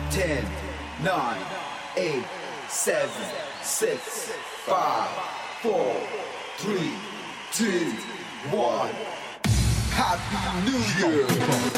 10, 9, 8, 7, 6, 5, 4, 3, 2, 1. Happy New Year!